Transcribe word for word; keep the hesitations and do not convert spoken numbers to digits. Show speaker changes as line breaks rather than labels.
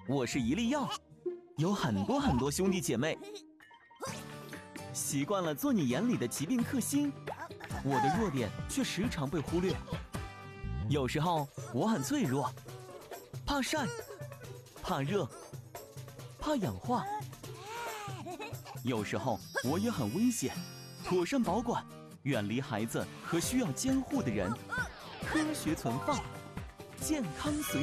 我是一粒药，有很多很多兄弟姐妹，习惯了做你眼里的疾病克星。我的弱点却时常被忽略。有时候我很脆弱，怕晒，怕热，怕氧化。有时候我也很危险，妥善保管，远离孩子和需要监护的人，科学存放，健康随。